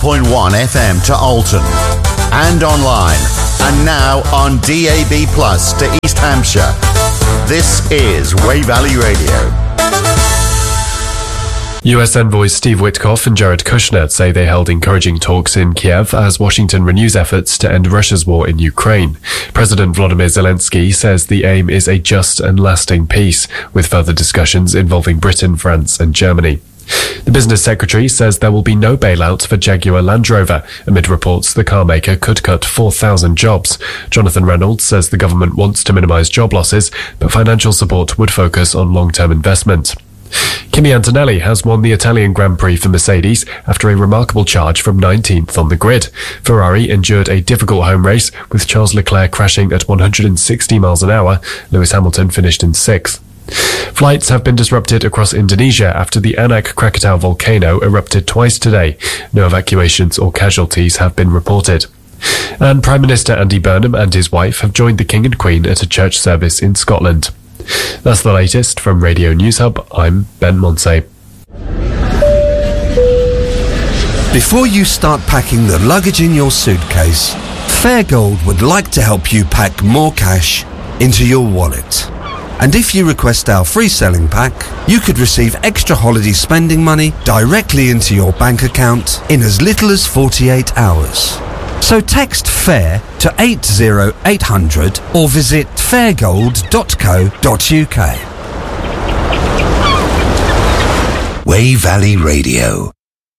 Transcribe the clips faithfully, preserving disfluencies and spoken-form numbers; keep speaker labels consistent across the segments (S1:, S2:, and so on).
S1: point one F M to Alton and online, and now on D A B Plus to East Hampshire. This is Wey Valley Radio.
S2: U S envoys Steve Witkoff and Jared Kushner say they held encouraging talks in Kiev as Washington renews efforts to end Russia's war in Ukraine. President Volodymyr Zelensky says the aim is a just and lasting peace, with further discussions involving Britain, France and Germany. The business secretary says there will be no bailout for Jaguar Land Rover, amid reports the car maker could cut four thousand jobs. Jonathan Reynolds says the government wants to minimise job losses, but financial support would focus on long-term investment. Kimi Antonelli has won the Italian Grand Prix for Mercedes after a remarkable charge from nineteenth on the grid. Ferrari endured a difficult home race, with Charles Leclerc crashing at one hundred sixty miles an hour. Lewis Hamilton finished in sixth. Flights have been disrupted across Indonesia after the Anak Krakatau volcano erupted twice today. No evacuations or casualties have been reported. And Prime Minister Andy Burnham and his wife have joined the King and Queen at a church service in Scotland. That's the latest from Radio News Hub. I'm Ben Monsey.
S3: Before you start packing the luggage in your suitcase, Fairgold would like to help you pack more cash into your wallet. And if you request our free selling pack, you could receive extra holiday spending money directly into your bank account in as little as forty-eight hours. So text FAIR to eight zero eight hundred or visit fairgold dot co dot uk.
S1: Wey Valley Radio.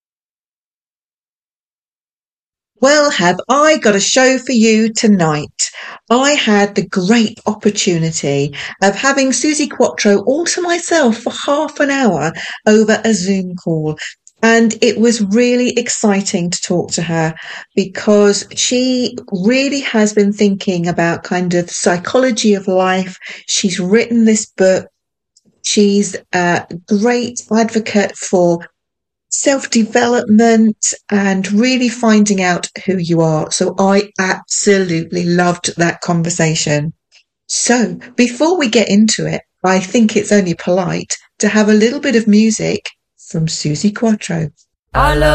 S4: Well, have I got a show for you tonight. I had the great opportunity of having Suzi Quatro all to myself for half an hour over a Zoom call. And it was really exciting to talk to her because she really has been thinking about kind of the psychology of life. She's written this book. She's a great advocate for self-development and really finding out who you are. So I absolutely loved that conversation. So before we get into it, I think it's only polite to have a little bit of music from Suzi Quatro. I love